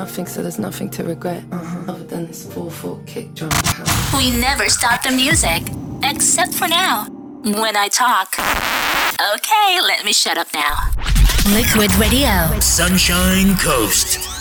nothing, so there's nothing to regret. Other than this 4/4 kick drum. We never stop the music, except for now, when I talk. Okay, let me shut up now. Liquid Radio. Sunshine Coast.